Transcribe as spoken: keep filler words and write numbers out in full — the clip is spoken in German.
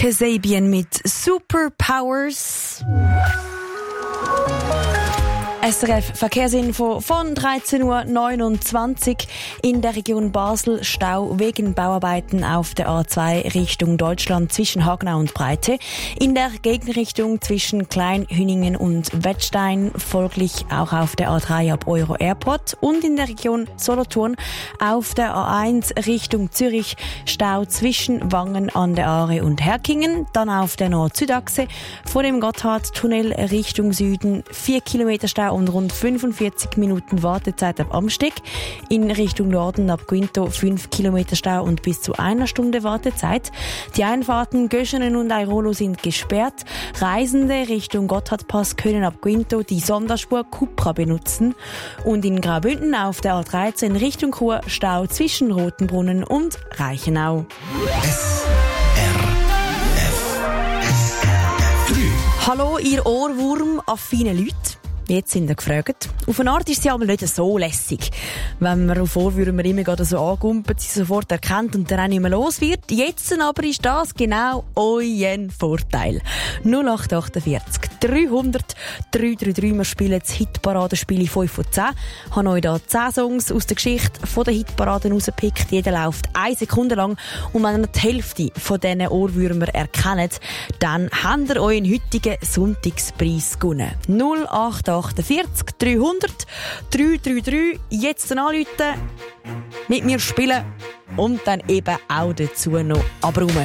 Kasabian mit Superpowers. S R F Verkehrsinfo von dreizehn Uhr neunundzwanzig. In der Region Basel Stau wegen Bauarbeiten auf der A zwei Richtung Deutschland zwischen Hagenau und Breite. In der Gegenrichtung zwischen Kleinhüningen und Wettstein, folglich auch auf der A drei ab Euro Airport. Und in der Region Solothurn auf der A eins Richtung Zürich Stau zwischen Wangen an der Aare und Herkingen. Dann auf der Nord-Süd-Achse vor dem Gotthardtunnel Richtung Süden vier Kilometer Stau und rund fünfundvierzig Minuten Wartezeit ab Amsteg. In Richtung Norden ab Guinto fünf Kilometer Stau und bis zu einer Stunde Wartezeit. Die Einfahrten Göschenen und Airolo sind gesperrt. Reisende Richtung Gotthardpass können ab Guinto die Sonderspur Cupra benutzen. Und in Graubünden auf der A dreizehn Richtung Chur Stau zwischen Rotenbrunnen und Reichenau. S R F Hallo, ihr Ohrwurm-affine Leute. Jetzt sind ihr gefragt. Auf eine Art ist sie aber nicht so lässig. Wenn man auf Ohrwürmer immer gerade so angumpelt, sie sofort erkennt und dann auch nicht mehr los wird. Jetzt aber ist das genau euer Vorteil. null acht achtundvierzig dreihundert dreihundertdreiunddreißig. Wir spielen das Hitparadenspiel fünf von zehn. Ich habe euch hier zehn Songs aus der Geschichte von den Hitparaden rausgepickt. Jeder läuft eine Sekunde lang. Und wenn ihr die Hälfte von diesen Ohrwürmer erkennt, dann habt ihr euren heutigen Sonntagspreis gewonnen. null acht achtundvierzig dreihundert dreihundertdreiunddreißig. Jetzt anrufen, mit mir spielen und dann eben auch dazu noch abräumen.